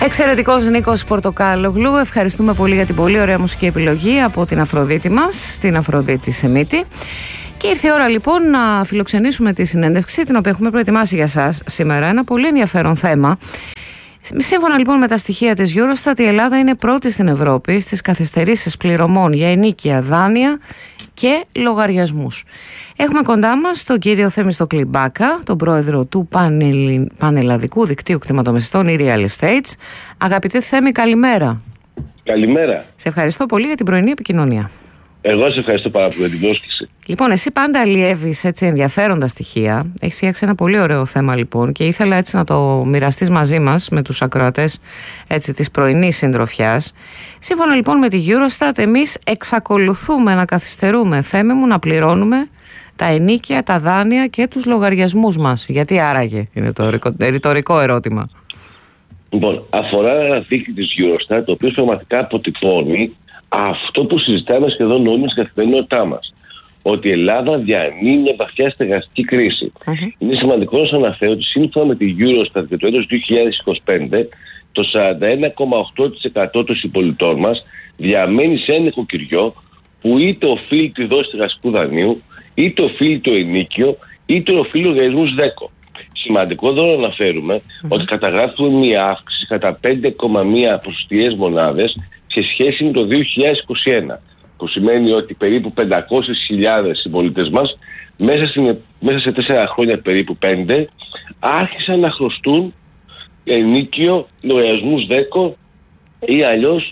Εξαιρετικός Νίκος Πορτοκάλογλου. Ευχαριστούμε πολύ για την πολύ ωραία μουσική επιλογή από την Αφροδίτη μας, την Αφροδίτη Σεμίτη. Και ήρθε η ώρα λοιπόν να φιλοξενήσουμε τη συνέντευξη την οποία έχουμε προετοιμάσει για σας σήμερα. Ένα πολύ ενδιαφέρον θέμα. Σύμφωνα λοιπόν με τα στοιχεία της Eurostat, η Ελλάδα είναι πρώτη στην Ευρώπη στις καθυστερήσεις πληρωμών για ενίκεια, δάνεια και λογαριασμούς. Έχουμε κοντά μας τον κύριο Θέμιστοκλή Μπάκα, τον πρόεδρο του Πανελλαδικού Δικτύου Κτηματομεσητών e-Real Estates. Αγαπητέ Θέμη, καλημέρα. Καλημέρα. Σε ευχαριστώ πολύ για την πρωινή επικοινωνία. Εγώ σε ευχαριστώ πάρα πολύ για την πρόσκληση. Λοιπόν, εσύ πάντα αλλιεύεις έτσι ενδιαφέροντα στοιχεία. Έχεις φτιάξει ένα πολύ ωραίο θέμα λοιπόν και ήθελα έτσι να το μοιραστείς μαζί μας με τους ακροατές της πρωινής συντροφιάς. Σύμφωνα λοιπόν με τη Eurostat, εμείς εξακολουθούμε να καθυστερούμε, Θέμη μου, να πληρώνουμε τα ενίκια, τα δάνεια και τους λογαριασμούς μας. Γιατί άραγε, είναι το ρητορικό ερώτημα. Λοιπόν, αφορά ένα δείκτη της Eurostat, το οποίο πραγματικά αποτυπώνει αυτό που συζητάμε σχεδόν όλοι στην καθημερινότητά μας. Ότι η Ελλάδα διανύει μια βαθιά στεγαστική κρίση. Είναι σημαντικό να σας αναφέρω ότι σύμφωνα με τη Eurostat για το έτος 2025, το 41,8% των συμπολιτών μας διαμένει σε ένα νοικοκυριό που είτε οφείλει τη δόση στεγαστικού δανείου, είτε οφείλει το ενίκιο, είτε οφείλει λογαριασμούς ΔΕΚΟ. Σημαντικό εδώ να αναφέρουμε ότι καταγράφουμε μια αύξηση κατά 5,1 ποσοστιαίες μονάδες σε σχέση με το 2021, που σημαίνει ότι περίπου 500.000 συμπολίτες μας μέσα σε 4 χρόνια, περίπου 5, άρχισαν να χρωστούν ενίκιο, λογαριασμούς ΔΕΚΟ ή αλλιώς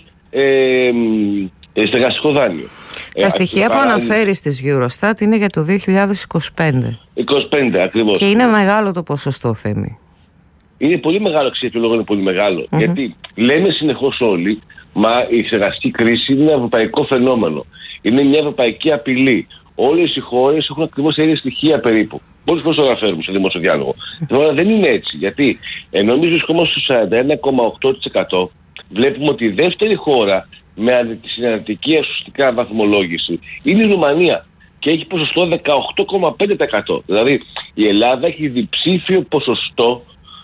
στεγαστικό δάνειο. Τα στοιχεία που αναφέρεις της Eurostat είναι για το 2025. 25 ακριβώς. Και είναι μεγάλο το ποσοστό, Θέμη. Είναι πολύ μεγάλο, ξέρετε, λόγο είναι πολύ μεγάλο. Γιατί λέμε συνεχώς όλοι, μα η στεγαστική κρίση είναι ένα ευρωπαϊκό φαινόμενο. Είναι μια ευρωπαϊκή απειλή. Όλες οι χώρες έχουν ακριβώς τα ίδια στοιχεία περίπου. Πολλές φορές το αναφέρουμε στο δημόσιο διάλογο. Τώρα δεν είναι έτσι. Γιατί ενώ εμείς βρισκόμαστε στο 41,8%, βλέπουμε ότι η δεύτερη χώρα με συναντική ουσιαστικά βαθμολόγηση είναι η Ρουμανία και έχει ποσοστό 18,5%. Δηλαδή η Ελλάδα έχει διψήφιο ποσοστό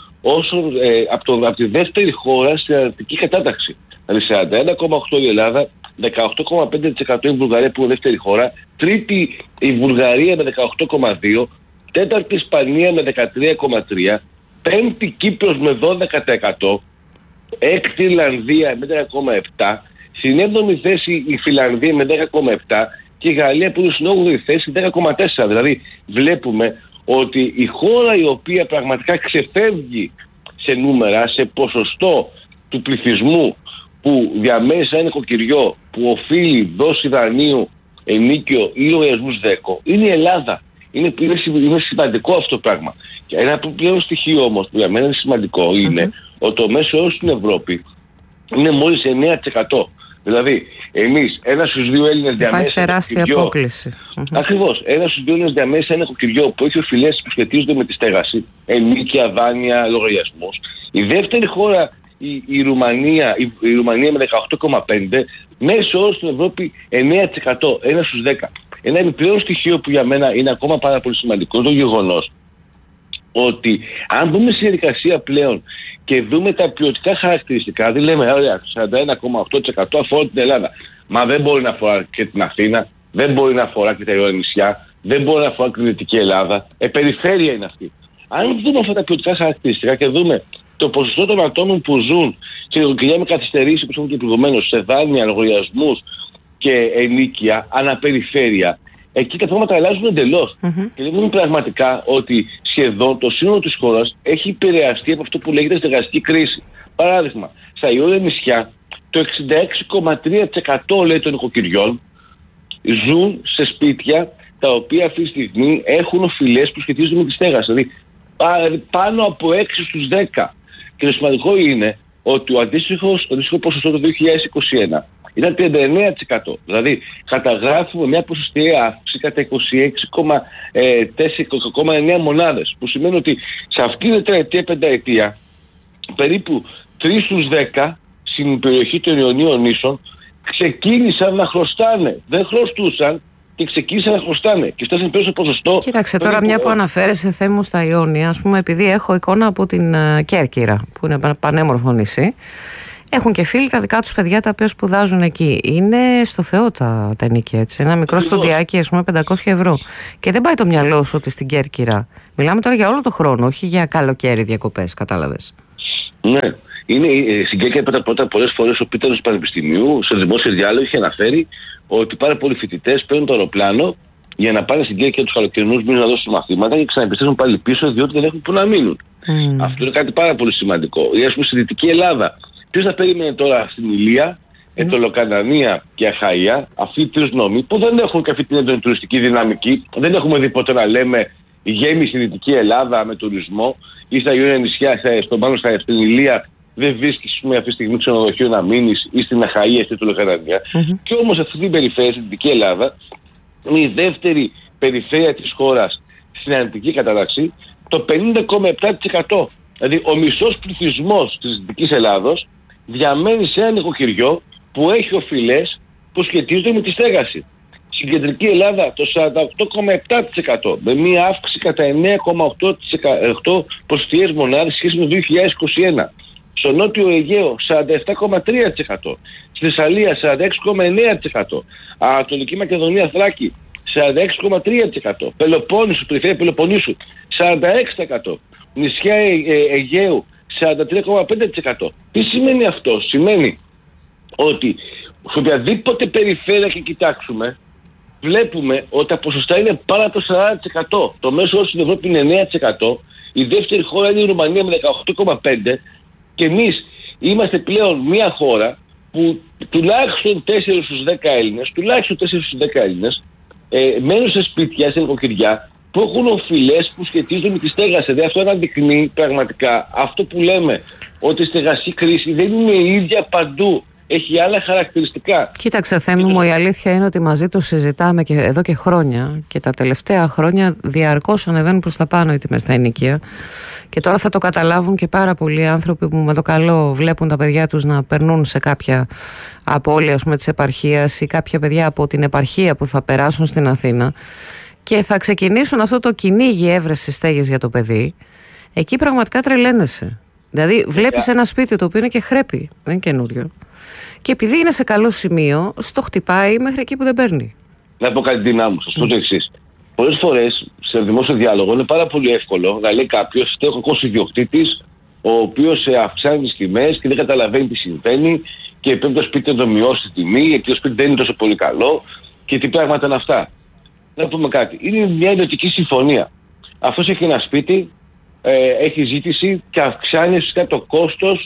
από τη δεύτερη χώρα στην αναλυτική κατάταξη. Δηλαδή 41,8% η Ελλάδα, 18,5% η Βουλγαρία που είναι δεύτερη χώρα, τρίτη η Βουλγαρία με 18,2%, τέταρτη η Ισπανία με 13,3%, πέμπτη Κύπρος με 12%, έκτη Ιρλανδία με 10,7%, στην 7η θέση η Φιλανδία με 10,7% και η Γαλλία που είναι στην 8η θέση 10,4%. Δηλαδή βλέπουμε ότι η χώρα η οποία πραγματικά ξεφεύγει σε νούμερα, σε ποσοστό του πληθυσμού που διαμένει σε ένα νοικοκυριό που οφείλει δόση δανείου, ενίκιο ή λογαριασμούς ΔΕΚΟ, είναι η Ελλάδα. Είναι σημαντικό αυτό το πράγμα. Και ένα πλέον στοιχείο όμως που για μένα είναι σημαντικό είναι ότι το μέσο όρος στην Ευρώπη είναι μόλις 9%. Δηλαδή, εμείς, ένας στους δύο Έλληνες διαμένει σε ένα νοικοκυριό. Ακριβώς. Ένας στους δύο Έλληνες διαμένει σε ένα νοικοκυριό που έχει οφειλές που σχετίζονται με τη στέγαση, ενίκεια, δάνεια, λογαριασμούς. Η δεύτερη χώρα, η Ρουμανία με 18,5%, μέσο όρο στην Ευρώπη 9%, ένας στους 10. Ένα επιπλέον στοιχείο που για μένα είναι ακόμα πάρα πολύ σημαντικό είναι το γεγονός ότι αν μπούμε στη διαδικασία πλέον και δούμε τα ποιοτικά χαρακτηριστικά, δηλαδή λέμε, ωραία, το 41,8% αφορά την Ελλάδα. Μα δεν μπορεί να αφορά και την Αθήνα, δεν μπορεί να αφορά και τα Ιωάννη νησιά, δεν μπορεί να αφορά και την Δυτική Ελλάδα. Περιφέρεια είναι αυτή. Αν δούμε αυτά τα ποιοτικά χαρακτηριστικά και δούμε το ποσοστό των ατόμων που ζουν σε νοικοκυριά με καθυστερήσεις, όπως έχουμε και προηγουμένως, σε δάνεια, λογαριασμούς και ενίκεια, αναπεριφέρεια, εκεί τα πράγματα αλλάζουν εντελώς. Και λέμε πραγματικά ότι σχεδόν το σύνολο της χώρας έχει επηρεαστεί από αυτό που λέγεται στεγαστική κρίση. Παράδειγμα, στα Ιωάννη νησιά, το 66,3% λέει των νοικοκυριών ζουν σε σπίτια τα οποία αυτή τη στιγμή έχουν οφειλές που σχετίζονται με τη στέγαση. Δηλαδή πάνω από 6 στους 10. Και το σημαντικό είναι ότι το αντίστοιχο ποσοστό το 2021 ήταν 39%. Δηλαδή καταγράφουμε μια ποσοστιαία αύξηση κατά 26,9 μονάδες. Που σημαίνει ότι σε αυτή την τετραετία, πενταετία, περίπου 3 στους 10 στην περιοχή των Ιωνίων νήσων ξεκίνησαν να χρωστάνε. Δεν χρωστούσαν, και ξεκίνησαν να χρωστάνε και φτάσαν πίσω στο ποσοστό. Κοίταξε τώρα, μια που αναφέρεσαι Θέμου στα Ιόνια, ας πούμε, επειδή έχω εικόνα από την Κέρκυρα, που είναι ένα πανέμορφο νησί. Έχουν και φίλοι τα δικά τους παιδιά τα οποία σπουδάζουν εκεί. Είναι στο Θεό τα ενοίκια, έτσι. Ένα μικρό στοντιάκι, ας πούμε, 500 ευρώ. Και δεν πάει το μυαλό σου ότι στην Κέρκυρα. Μιλάμε τώρα για όλο το χρόνο, όχι για καλοκαίρι διακοπές, κατάλαβες. Ναι. Στην Κέρκυρα πρώτα πολλές φορές ο Πίτερος του Πανεπιστημίου, σε δημόσιο διάλογο, είχε αναφέρει ότι πάρα πολλοί φοιτητές παίρνουν το αεροπλάνο για να πάνε στην Κέρκυρα τους καλοκαιρινούς μήνες να δώσουν μαθήματα και ξαναεπιστρέφουν πάλι πίσω, διότι δεν έχουν που να μείνουν. Αυτό είναι κάτι πάρα πολύ σημαντικό. Ή ας πούμε στη Δυτική Ελλάδα. Ποιος θα περίμενε τώρα στην Ηλία, Ετωλοκανανία και Αχαΐα, αυτοί οι τρεις νόμοι που δεν έχουν και αυτή την έντονη τουριστική δυναμική, δεν έχουμε δει ποτέ να λέμε γέμιση στη Δυτική Ελλάδα με τουρισμό ή στα Ιόνια νησιά, στην Ηλία δεν βρίσκεις αυτή τη στιγμή ξενοδοχείο να μείνεις ή στην Αχαΐα ή στην Ετωλοκανανία. Και όμως αυτή την περιφέρεια, στη Δυτική Ελλάδα, είναι η δεύτερη περιφέρεια της χώρας στην αρνητική κατάταξη, το 50,7%. Δηλαδή ο μισός πληθυσμός της Δυτικής Ελλάδος διαμένει σε ένα νοικοκυριό που έχει οσφυλές που σχετίζονται με τη στέγαση. Στην Κεντρική Ελλάδα το 48,7% με μία αύξηση κατά 9,8% ποσοστιαίες μονάδες σχέση με το 2021. Στο Νότιο Αιγαίο 47,3%. Στη Θεσσαλία 46,9%. Ανατολική Μακεδονία Θράκη 46,3%. Πελοπόννησο, περιφέρεια Πελοποννήσου 46%. Νησιά Αιγαίου 43,5%. Τι σημαίνει αυτό? Σημαίνει ότι σε οποιαδήποτε περιφέρεια και κοιτάξουμε, βλέπουμε ότι τα ποσοστά είναι πάνω από το 40%. Το μέσο όρο στην Ευρώπη είναι 9%. Η δεύτερη χώρα είναι η Ρουμανία με 18,5%. Και εμείς είμαστε πλέον μια χώρα που τουλάχιστον 4 στους 10 Έλληνες, μένουν σε σπίτια, σε νοικοκυριά, που έχουν οφειλές που σχετίζονται με τη στέγαση. Δηλαδή αυτό αναδεικνύει πραγματικά αυτό που λέμε, ότι η στεγαστική κρίση δεν είναι η ίδια παντού. Έχει άλλα χαρακτηριστικά. Κοίταξε, Θέμη μου, η αλήθεια είναι ότι μαζί τους συζητάμε και εδώ και χρόνια και τα τελευταία χρόνια διαρκώς ανεβαίνουν προς τα πάνω οι τιμές στα ενοίκια. Και τώρα θα το καταλάβουν και πάρα πολλοί άνθρωποι που με το καλό βλέπουν τα παιδιά τους να περνούν σε κάποια απώλεια, ας πούμε, της επαρχίας ή κάποια παιδιά από την επαρχία που θα περάσουν στην Αθήνα και θα ξεκινήσουν αυτό το κυνήγι έβρεση στέγης για το παιδί. Εκεί πραγματικά τρελαίνεσαι. Δηλαδή βλέπεις ένα σπίτι το οποίο είναι και χρέπι, δεν είναι καινούριο. Και επειδή είναι σε καλό σημείο, στο χτυπάει μέχρι εκεί που δεν παίρνει. Να πω κάτι δυνάμου, σας πω το εξής. Πολλές φορές σε δημόσιο διάλογο είναι πάρα πολύ εύκολο να λέει κάποιος ότι ο κακός ιδιοκτήτης, ο οποίος αυξάνει τις τιμές και δεν καταλαβαίνει τι συμβαίνει και πρέπει το σπίτι να το μειώσει τη τιμή, γιατί το σπίτι δεν είναι τόσο πολύ καλό και τι πράγματα είναι αυτά. Να πούμε κάτι. Είναι μια ιδιωτική συμφωνία. Αυτός έχει ένα σπίτι, έχει ζήτηση και αυξάνει φυσικά το κόστος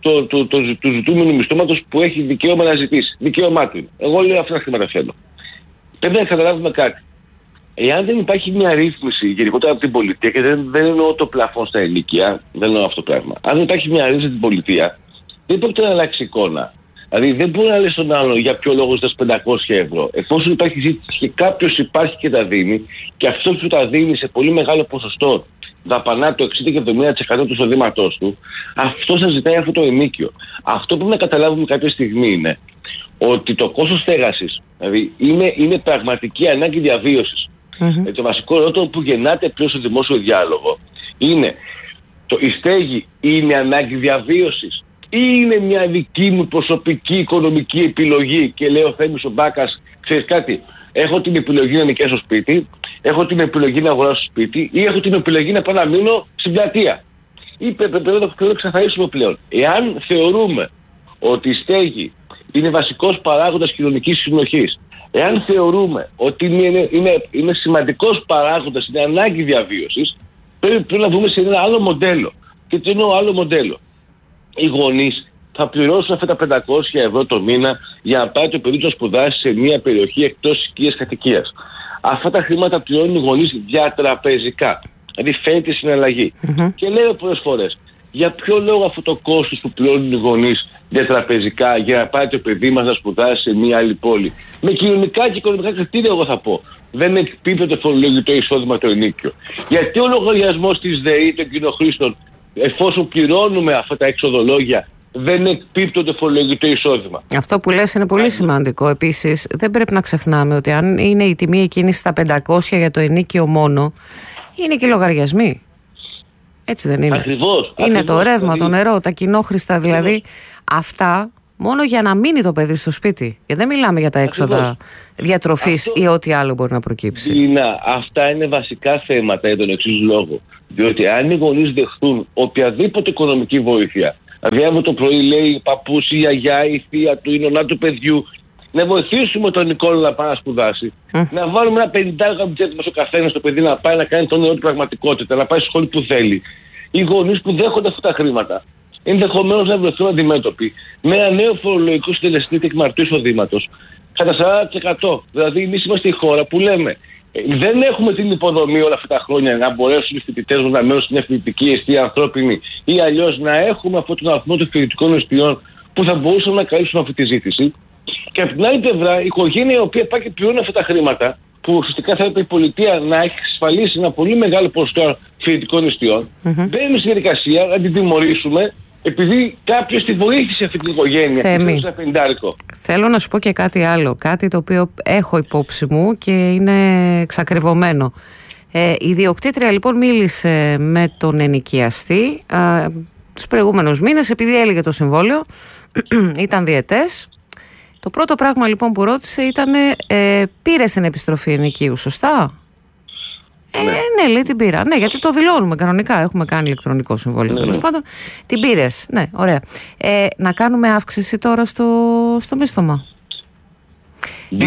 του ζητούμενου μισθώματος που έχει δικαίωμα να ζητήσει. Δικαίωμά του. Εγώ λέω αυτά τα χρήματα θέλω. Πρέπει να καταλάβουμε κάτι. Εάν δεν υπάρχει μια ρύθμιση γενικότερα από την πολιτεία, και δεν εννοώ το πλαφόν στα ενοίκια, δεν εννοώ αυτό το πράγμα. Αν δεν υπάρχει μια ρύθμιση από την πολιτεία, δεν πρόκειται να αλλάξει εικόνα. Δηλαδή δεν μπορεί να λες στον άλλο για ποιο λόγο ζητάς 500 ευρώ. Εφόσον υπάρχει ζήτηση και κάποιος υπάρχει και τα δίνει, και αυτός που τα δίνει σε πολύ μεγάλο ποσοστό δαπανά το 60 και 70% του εισοδήματός του, αυτό σας ζητάει αυτό το ενοίκιο. Αυτό που πρέπει να καταλάβουμε κάποια στιγμή είναι ότι το κόστος στέγασης, δηλαδή είναι πραγματική ανάγκη διαβίωσης. Το βασικό ερώτημα που γεννάται πλέον στο δημόσιο διάλογο είναι η στέγη είναι ανάγκη διαβίωσης ή είναι μια δική μου προσωπική οικονομική επιλογή και λέω Θέμης ο Μπάκας, ξέρεις κάτι, έχω την επιλογή να νοικιάσω σπίτι, έχω την επιλογή να αγοράσω σπίτι ή έχω την επιλογή να πάω να μείνω στην πλατεία. Ή πρέπει να το ξεκαθαρίσουμε πλέον. Εάν θεωρούμε ότι η στέγη είναι βασικός παράγοντας κοινωνικής συνοχής, εάν θεωρούμε ότι είναι σημαντικός παράγοντας, είναι ανάγκη διαβίωσης, πρέπει να δούμε σε ένα άλλο μοντέλο. Και τι εννοώ άλλο μοντέλο? Οι γονείς θα πληρώσουν αυτά τα 500 ευρώ το μήνα για να πάει το παιδί του να σπουδάσει σε μια περιοχή εκτός οικίας κατοικίας. Αυτά τα χρήματα πληρώνουν οι γονείς διατραπεζικά. Δηλαδή φαίνεται συναλλαγή. Και λέω πολλές φορές, για ποιο λόγο αυτό το κόστος που πληρώνουν οι γονείς διατραπεζικά για να πάει το παιδί μας να σπουδάσει σε μια άλλη πόλη? Με κοινωνικά και οικονομικά κριτήρια, εγώ θα πω. Δεν εκπίπτει το φορολογικό εισόδημα το ενίκιο. Γιατί ο λογαριασμός της ΔΕΗ των κοινοχρήστων, εφόσον πληρώνουμε αυτά τα εξοδολόγια, δεν εκπίπτονται φορολογικό εισόδημα. Αυτό που λες είναι πολύ σημαντικό. Επίσης, δεν πρέπει να ξεχνάμε ότι αν είναι η τιμή εκείνη στα 500 για το ενοίκιο μόνο, είναι και οι λογαριασμοί. Έτσι δεν είναι? Ακριβώς. Είναι το ρεύμα, το νερό, τα κοινόχρηστα, δηλαδή αυτά μόνο για να μείνει το παιδί στο σπίτι. Γιατί δεν μιλάμε για τα έξοδα διατροφής ή ό,τι άλλο μπορεί να προκύψει. Αυτά είναι βασικά θέματα για τον εξής λόγο. Διότι αν οι γονείς δεχτούν οποιαδήποτε οικονομική βοήθεια, δηλαδή αν το πρωί λέει παππούς, η γιαγιά, η θεία του, η νονά του παιδιού, να βοηθήσουμε τον Νικόλα να πάει να σπουδάσει, να βάλουμε ένα 50 μπιτζέτ μας ο καθένας στο παιδί να πάει να κάνει τον νέο του πραγματικότητα, να πάει στη σχολή που θέλει. Οι γονείς που δέχονται αυτά τα χρήματα ενδεχομένως να βρεθούν αντιμέτωποι με ένα νέο φορολογικό συντελεστή τεκμαρτού εισοδήματος κατά 40%. Δηλαδή, εμείς είμαστε η χώρα που λέμε δεν έχουμε την υποδομή όλα αυτά τα χρόνια να μπορέσουν οι φοιτητές μας να μένουν στην μια φοιτητική εστία ανθρώπινη ή αλλιώς να έχουμε αυτόν τον αριθμό των φοιτητικών εστιών που θα μπορούσαν να καλύψουν αυτή τη ζήτηση. Και από την άλλη πλευρά, η οικογένεια η οποία πάει και πληρώνει αυτά τα χρήματα, που ουσιαστικά θα έπρεπε η πολιτεία να έχει εξασφαλίσει ένα πολύ μεγάλο ποσοστό φοιτητικών εστιών, μπαίνουμε στη διαδικασία να την τιμωρήσουμε επειδή κάποιος τη βοήθησε αυτή την οικογένεια. Θέμη, θέλω να σου πω και κάτι άλλο, κάτι το οποίο έχω υπόψη μου και είναι εξακριβωμένο. Η ιδιοκτήτρια λοιπόν μίλησε με τον ενοικιαστή τους προηγούμενους μήνες, επειδή έλεγε το συμβόλαιο, ήταν διετές. Το πρώτο πράγμα λοιπόν που ρώτησε ήταν πήρες την επιστροφή ενοικίου, σωστά? Ναι, λέει την πήρα. Ναι, γιατί το δηλώνουμε κανονικά. Έχουμε κάνει ηλεκτρονικό συμβόλαιο. Τέλος πάντων, την πήρες. Ναι, ωραία. Να κάνουμε αύξηση τώρα στο μίσθωμα. Με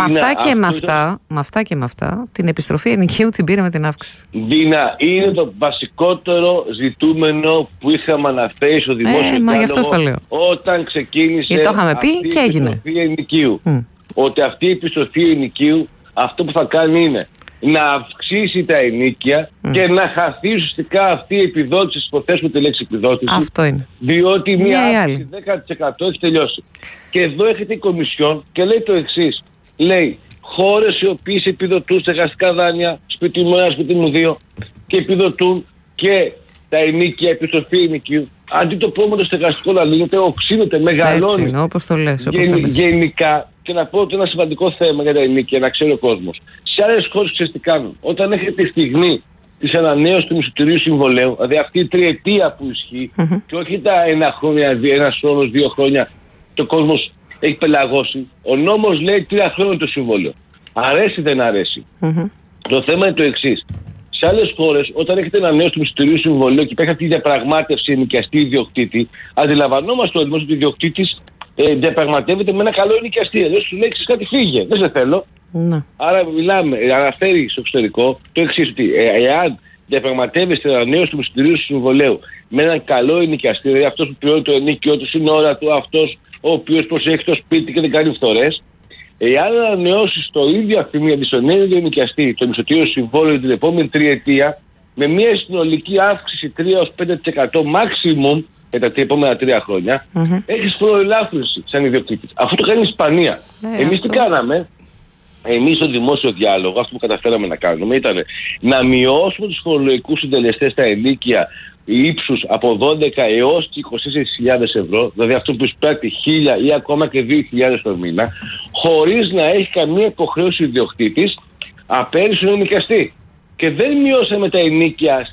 αυτά και με αυτά, την επιστροφή ενοικίου την πήρε με την αύξηση. Δίνα, είναι το βασικότερο ζητούμενο που είχαμε αναφέρει στο δημόσιο διάλογο όταν ξεκίνησε αυτή η επιστροφή ενοικίου. Ότι αυτή η επιστροφή ενοικίου αυτό που θα κάνει είναι να αυξήσει τα ενοίκια και να χαθεί ουσιαστικά αυτή η επιδότηση, υποθέσουμε τη λέξη επιδότηση. Αυτό είναι. Διότι μια αύξηση 10% έχει τελειώσει. Και εδώ έχετε η Κομισιόν και λέει το εξής. Λέει χώρες οι οποίες επιδοτούν στεγαστικά δάνεια, σπίτι μου 1, σπίτι μου 2, και επιδοτούν και τα ενοίκια, επιστροφή ενοικίου. Αντί το πρώτο στεγαστικό να λύνεται, οξύνεται, μεγαλώνει. Έτσι είναι, όπως το λες. Γενικά, και να πω ότι ένα σημαντικό θέμα για τα ενοίκια, να ξέρει ο κόσμος. Σε άλλες χώρες ξέρεις τι κάνουν. Όταν έχετε τη στιγμή της ανανέωσης του μισθωτηρίου συμβολέου, δηλαδή αυτή η τριετία που ισχύει, και όχι τα 1 χρόνια, 1 χρόνος, 2 χρόνια, το κόσμος έχει πελαγώσει. Ο νόμος λέει 3 χρόνια το συμβόλαιο. Αρέσει δεν αρέσει. Το θέμα είναι το εξής. Σε άλλες χώρες, όταν έχετε ανανέωση του μισθωτηρίου συμβολέου και υπάρχει αυτή η διαπραγμάτευση ενοικιαστή ιδιοκτήτη, αντιλαμβανόμαστε ότι ο ιδιοκτήτης διαπραγματεύεται με ένα καλό ενοικιαστή. Δεν σου λέει κάτι, φύγε, δεν σε θέλω. Άρα μιλάμε, αναφέρει στο εξωτερικό το εξής, ότι εάν διαπραγματεύεστε ανανέωση του μισθωτηρίου συμβολέου με έναν καλό ενοικιαστή, δηλαδή αυτός που πληρώνει το ενοίκιο του στην ώρα του, αυτός ο οποίος προσέχει το σπίτι και δεν κάνει φθορές, εάν ανανεώσει το ίδιο αφημία στον ίδιο ενοικιαστή το μισθωτήριο συμβόλαιο την επόμενη τριετία, με μια συνολική αύξηση 3-5% maximum για τα επόμενα 3 χρόνια, έχεις φοροελάφρυνση σαν ιδιοκτήτης. Αυτό το κάνει η Ισπανία. Εμείς τι κάναμε? Εμείς στο δημόσιο διάλογο, αυτό που καταφέραμε να κάνουμε ήταν να μειώσουμε τους φορολογικούς συντελεστές στα ενοίκια ύψους από 12 έως 24.000 ευρώ, δηλαδή αυτό που εισπράττει 1.000 ή ακόμα και 2.000 το μήνα, χωρίς να έχει καμία υποχρέωση ιδιοκτήτης απέναντι στον ενοικιαστή. Και δεν μειώσαμε τα ενοίκια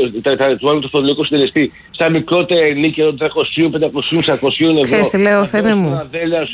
του φορολογικού συντελεστή στα μικρότερα ενοίκια των 300, 500, 600 ευρώ. Ξέρεις τι λέω, Θέμη μου?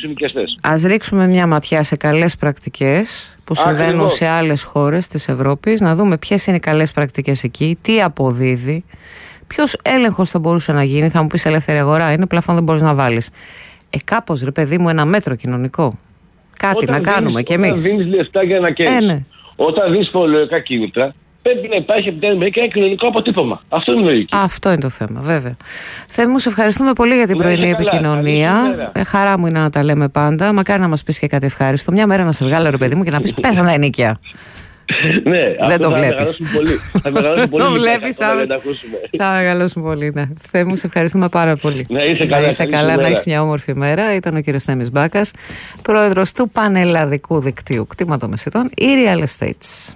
Ας ρίξουμε μια ματιά σε καλές πρακτικές που συμβαίνουν σε άλλες χώρες της Ευρώπης, να δούμε ποιες είναι οι καλές πρακτικές εκεί, τι αποδίδει, ποιος έλεγχος θα μπορούσε να γίνει. Θα μου πεις ελεύθερη αγορά, είναι πλαφόν, δεν μπορείς να βάλεις. Κάπως ρε παιδί μου, ένα μέτρο κοινωνικό. Κάτι να κάνουμε κι εμείς. Όταν δίνεις λεφτά για να καίσεις. Όταν δεις φορολογικά κίνητρα, πρέπει να υπάρχει από την άλλη μεριά και ένα κοινωνικό αποτύπωμα. Αυτό είναι λογική. Αυτό είναι το θέμα, βέβαια. Θέμη μου, σε ευχαριστούμε πολύ για την πρωινή επικοινωνία. Χαρά μου είναι να τα λέμε πάντα. Μακάρι να μας πεις και κάτι ευχάριστο. Μια μέρα να σε βγάλω, ρε παιδί μου, και να πεις πέσα τα ενοίκια. Ναι, δεν το βλέπεις. Θα μεγαλώσουν πολύ. Το βλέπεις, θα μεγαλώσουν πολύ, ναι. Θέμη μου, σε ευχαριστούμε πάρα πολύ. Να είσαι καλά, να έχεις μια όμορφη μέρα. Ήταν ο κύριος Θέμης Μπάκας, πρόεδρος του Πανελλαδικού Δικτύου Κτήματο Μεσητών, η Real Estates.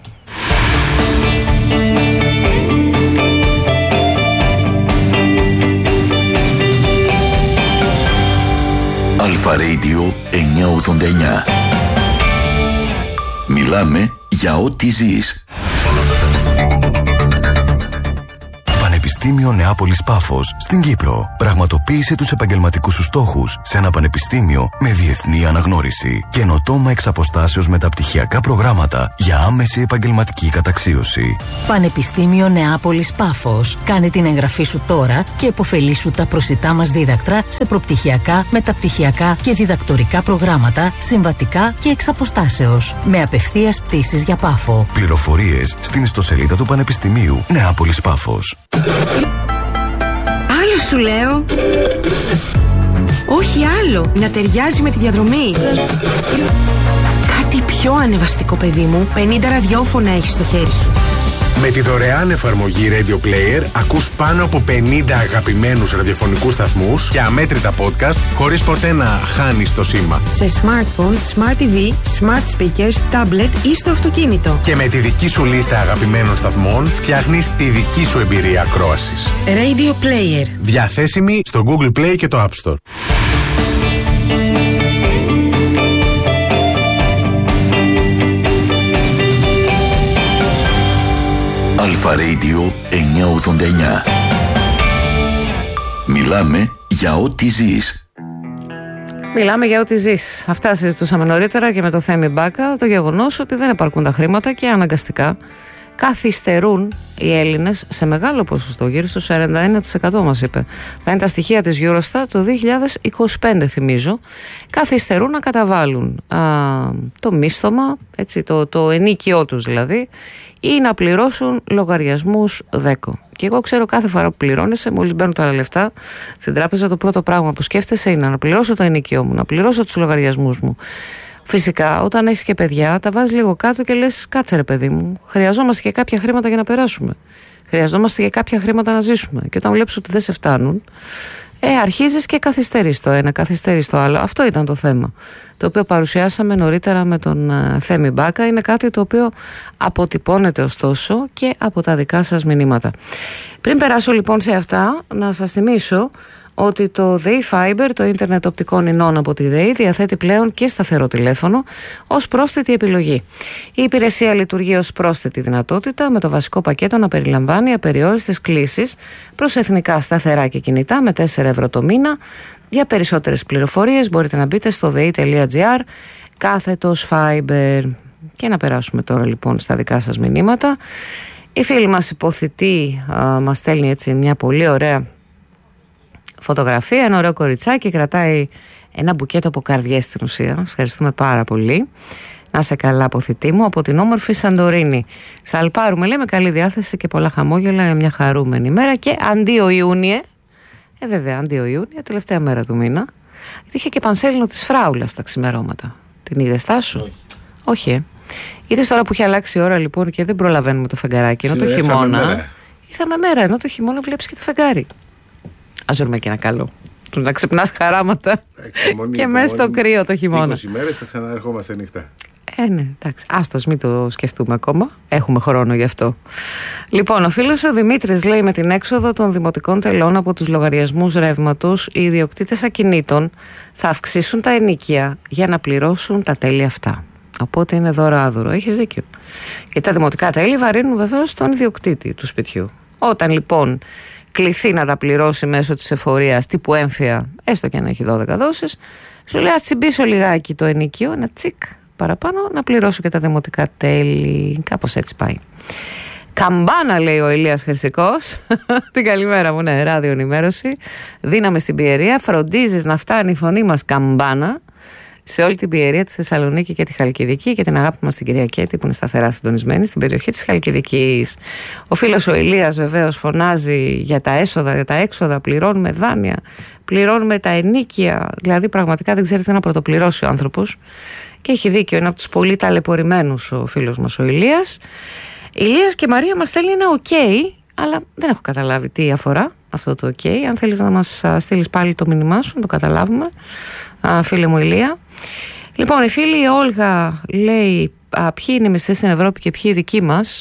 Αλφα Radio 989. Μιλάμε για ό,τι ζεις. Πανεπιστήμιο Νεάπολης Πάφος στην Κύπρο. Πραγματοποίησε τους επαγγελματικούς σου στόχους σε ένα πανεπιστήμιο με διεθνή αναγνώριση. Καινοτόμα εξ αποστάσεως μεταπτυχιακά προγράμματα για άμεση επαγγελματική καταξίωση. Πανεπιστήμιο Νεάπολης Πάφος. Κάνε την εγγραφή σου τώρα και επωφελήσου τα προσιτά μας δίδακτρα σε προπτυχιακά, μεταπτυχιακά και διδακτορικά προγράμματα, συμβατικά και εξ αποστάσεως. Με απευθείας πτήσεις για Πάφο. Πληροφορίες στην ιστοσελίδα του Πανεπιστημίου Νεάπολης Πάφος. Άλλο σου λέω. Όχι άλλο. Να ταιριάζει με τη διαδρομή. Κάτι πιο ανεβαστικό, παιδί μου. 50 ραδιόφωνα έχεις στο χέρι σου. Με τη δωρεάν εφαρμογή Radio Player ακούς πάνω από 50 αγαπημένους ραδιοφωνικούς σταθμούς και αμέτρητα podcast χωρίς ποτέ να χάνεις το σήμα. Σε smartphone, smart TV, smart speakers, tablet ή στο αυτοκίνητο. Και με τη δική σου λίστα αγαπημένων σταθμών φτιάχνεις τη δική σου εμπειρία ακρόασης. Radio Player. Διαθέσιμη στο Google Play και το App Store. Αλφα Radio 989. Μιλάμε για ό,τι ζεις. Μιλάμε για ό,τι ζεις. Αυτά συζητούσαμε νωρίτερα και με το Θέμη Μπάκα. Το γεγονός ότι δεν επαρκούν τα χρήματα και αναγκαστικά καθυστερούν οι Έλληνες σε μεγάλο ποσοστό, γύρω στο 41% μας είπε. Θα είναι τα στοιχεία της Eurostat το 2025, θυμίζω. Καθυστερούν να καταβάλουν το μίσθωμα, έτσι, το ενίκιό τους δηλαδή, ή να πληρώσουν λογαριασμούς ΔΕΚΟ. Και εγώ ξέρω κάθε φορά που πληρώνεσαι, μόλις μπαίνουν τα λεφτά στην τράπεζα, το πρώτο πράγμα που σκέφτεσαι είναι να πληρώσω το ενίκιό μου, να πληρώσω τους λογαριασμούς μου. Φυσικά, όταν έχεις και παιδιά, τα βάζεις λίγο κάτω και λες: κάτσε ρε παιδί μου, χρειαζόμαστε και κάποια χρήματα για να περάσουμε. Χρειαζόμαστε και κάποια χρήματα να ζήσουμε. Και όταν βλέπεις ότι δεν σε φτάνουν, αρχίζεις και καθυστερείς το ένα, καθυστερείς το άλλο. Αυτό ήταν το θέμα, το οποίο παρουσιάσαμε νωρίτερα με τον Θέμη Μπάκα. Είναι κάτι το οποίο αποτυπώνεται ωστόσο και από τα δικά σας μηνύματα. Πριν περάσω λοιπόν σε αυτά, να σας θυμίσω ότι το ΔΕΗ Fiber, το ίντερνετ οπτικών ινών από τη ΔΕΗ, διαθέτει πλέον και σταθερό τηλέφωνο ως πρόσθετη επιλογή. Η υπηρεσία λειτουργεί ως πρόσθετη δυνατότητα, με το βασικό πακέτο να περιλαμβάνει απεριόριστες κλήσεις προς εθνικά σταθερά και κινητά με 4 ευρώ το μήνα. Για περισσότερες πληροφορίες μπορείτε να μπείτε στο dei.gr/Fiber. Και να περάσουμε τώρα λοιπόν στα δικά σας μηνύματα. Η φίλη μας υποθητή μας στέλνει έτσι μια πολύ ωραία φωτογραφία, ένα ωραίο κοριτσάκι, κρατάει ένα μπουκέτο από καρδιές στην ουσία. Ευχαριστούμε πάρα πολύ. Να είσαι καλά, αποθητή μου, από την όμορφη Σαντορίνη. Σαλπάρουμε, λέμε, καλή διάθεση και πολλά χαμόγελα, μια χαρούμενη μέρα. Και αντίο Ιούνιε, βέβαια, αντίο Ιούνιε, τελευταία μέρα του μήνα. Γιατί είχε και πανσέλινο της φράουλας τα ξημερώματα. Την είδες τάσου? Όχι, Είδες τώρα που έχει αλλάξει η ώρα λοιπόν και δεν προλαβαίνουμε το φεγγαράκι. Ενώ το χειμώνα. Ήρθαμε μέρα, ενώ το χειμώνα βλέπεις και το φεγγάρι. Ας ζούμε και ένα καλό. Του να ξυπνάς χαράματα και μέσα στο κρύο το χειμώνα. 20 μέρες θα ξαναερχόμαστε νύχτα. Ναι, εντάξει. Άστος, μην το σκεφτούμε ακόμα. Έχουμε χρόνο γι' αυτό. Λοιπόν, ο φίλος ο Δημήτρης λέει: με την έξοδο των δημοτικών τελών από τους λογαριασμούς ρεύματος, οι ιδιοκτήτες ακινήτων θα αυξήσουν τα ενοίκια για να πληρώσουν τα τέλη αυτά. Οπότε είναι δώρο-άδωρο. Έχεις δίκιο. Γιατί τα δημοτικά τέλη βαρύνουν βεβαίως τον ιδιοκτήτη του σπιτιού. Όταν λοιπόν κληθεί να τα πληρώσει μέσω της εφορίας τύπου έμφυα, έστω και αν έχει 12 δόσεις, σου λέει: ας τσιμπήσω λιγάκι το ενοίκιο, ένα τσικ παραπάνω, να πληρώσω και τα δημοτικά τέλη. Κάπως έτσι πάει. Καμπάνα, λέει ο Ηλίας Χρυσικός. Την καλημέρα μου, ναι, ράδιο ενημέρωση. Δύναμη στην Πιερία. Φροντίζεις να φτάνει η φωνή μας καμπάνα σε όλη την Πιερία, τη Θεσσαλονίκη και τη Χαλκιδική, και την αγάπη μας στην κυρία Κέτη που είναι σταθερά συντονισμένη στην περιοχή της Χαλκιδικής. Ο φίλος ο Ηλίας βεβαίως φωνάζει για τα έσοδα, για τα έξοδα. Πληρώνουμε δάνεια, πληρώνουμε τα ενοίκια. Δηλαδή πραγματικά δεν ξέρει τι να πρωτοπληρώσει ο άνθρωπος. Και έχει δίκιο, είναι από τους πολύ ταλαιπωρημένους ο φίλος μας ο Ηλίας. Ηλίας και Μαρία μας στέλνει ένα OK, αλλά δεν έχω καταλάβει τι αφορά αυτό το OK. Αν θέλεις να μας στείλεις πάλι το μήνυμά σου, να το καταλάβουμε, φίλε μου Ηλία. Λοιπόν, η φίλη η Όλγα λέει: ποιοι είναι οι μισθοί στην Ευρώπη και ποιοι οι δικοί μας.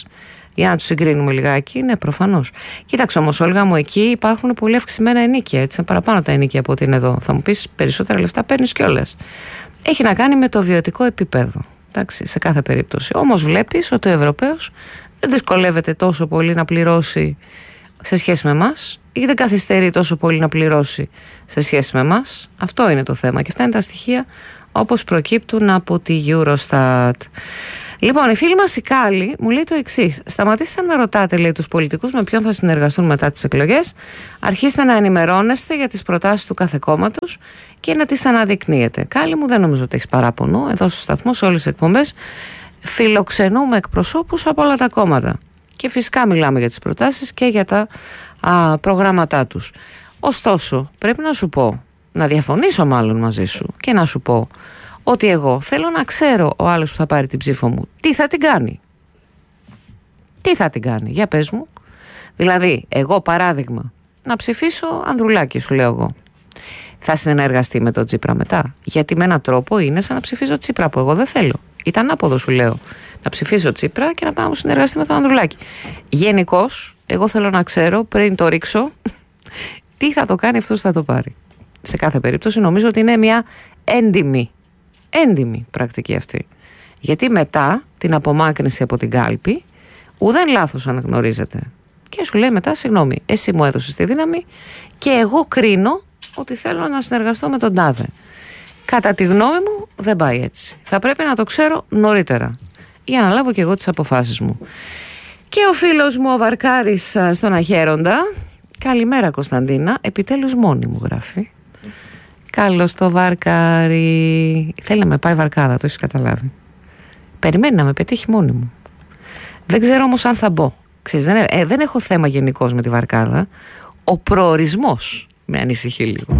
Για να τους συγκρίνουμε λιγάκι, ναι, προφανώς. Κοίταξε όμως, Όλγα μου, εκεί υπάρχουν πολύ αυξημένα ενοίκια, έτσι, παραπάνω τα ενοίκια από ότι είναι εδώ. Θα μου πεις, περισσότερα λεφτά παίρνεις κιόλας. Έχει να κάνει με το βιωτικό επίπεδο, εντάξει, σε κάθε περίπτωση. Όμως βλέπεις ότι ο Ευρωπαίος δεν δυσκολεύεται τόσο πολύ να πληρώσει σε σχέση με εμάς, ή δεν καθυστερεί τόσο πολύ να πληρώσει σε σχέση με εμάς. Αυτό είναι το θέμα, και αυτά είναι τα στοιχεία όπως προκύπτουν από τη Eurostat. Λοιπόν, η φίλη μας η Κάλλη μου λέει το εξής: σταματήστε να ρωτάτε, λέει, τους πολιτικούς με ποιον θα συνεργαστούν μετά τις εκλογές. Αρχίστε να ενημερώνεστε για τις προτάσεις του κάθε κόμματος και να τις αναδεικνύετε. Κάλλη μου, δεν νομίζω ότι έχεις παράπονο. Εδώ στο σταθμό, σε όλες τις εκπομπές, φιλοξενούμε εκπροσώπους από όλα τα κόμματα. Και φυσικά μιλάμε για τις προτάσεις και για τα προγράμματά τους. Ωστόσο, πρέπει να σου πω, να διαφωνήσω μάλλον μαζί σου και να σου πω ότι εγώ θέλω να ξέρω ο άλλος που θα πάρει την ψήφο μου τι θα την κάνει. Τι θα την κάνει, για πες μου. Δηλαδή, εγώ παράδειγμα, να ψηφίσω Ανδρουλάκη, σου λέω εγώ. Θα συνεργαστεί με τον Τσίπρα μετά? Γιατί με έναν τρόπο είναι σαν να ψηφίζω Τσίπρα, που εγώ δεν θέλω. Ήταν ανάποδο, σου λέω. Να ψηφίσω Τσίπρα και να πάω να μου συνεργαστεί με τον Ανδρουλάκη. Γενικώς, εγώ θέλω να ξέρω πριν το ρίξω τι θα το κάνει αυτός που θα το πάρει. Σε κάθε περίπτωση νομίζω ότι είναι μια έντιμη πρακτική αυτή. Γιατί μετά την απομάκρυνση από την κάλπη ουδέν λάθος αναγνωρίζεται. Και σου λέει μετά, συγγνώμη, εσύ μου έδωσες τη δύναμη και εγώ κρίνω ότι θέλω να συνεργαστώ με τον τάδε. Κατά τη γνώμη μου δεν πάει έτσι. Θα πρέπει να το ξέρω νωρίτερα για να λάβω και εγώ τις αποφάσεις μου. Και ο φίλος μου ο Βαρκάρης στον Αχέροντα: καλημέρα Κωνσταντίνα, επιτέλους μόνη μου, γράφει. Καλώς το Βαρκάρι. Θέλει να με πάει βαρκάδα, το έχεις καταλάβει. Περιμένει να με πετύχει μόνη μου. Δεν ξέρω όμως αν θα μπω. Ξέρεις, δεν έχω θέμα γενικώς με τη βαρκάδα. Ο προορισμός με ανησυχεί λίγο.